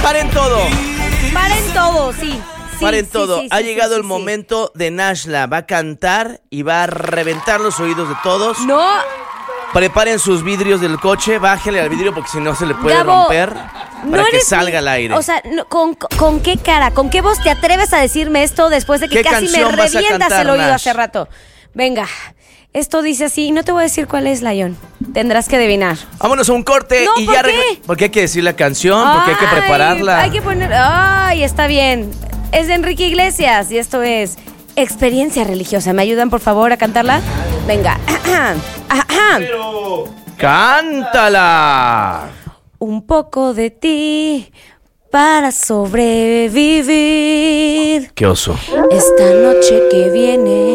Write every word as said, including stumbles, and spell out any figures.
paren todo. Paren todo, sí. Sí, Paren sí, todo. sí, ha sí, llegado sí, el sí, momento de Nashla. Va a cantar y va a reventar los oídos de todos. No. Preparen sus vidrios del coche. Bájale al vidrio porque si no se le puede Gabo, romper. Para no que eres salga mi- al aire. O sea, no, con, con qué cara, con qué voz te atreves a decirme esto después de que ¿Qué casi me canción vas a revientas cantar, el oído Nash? hace rato? Venga, esto dice así, no te voy a decir cuál es, Lion. Tendrás que adivinar. Vámonos a un corte No, y ¿por ya qué? regre- Porque hay que decir la canción, porque hay que Ay, prepararla. Hay que poner. Ay, está bien. Es de Enrique Iglesias y esto es Experiencia Religiosa. ¿Me ayudan, por favor, a cantarla? Venga. ¡Cántala! Un poco de ti para sobrevivir. ¡Qué oso! Esta noche que viene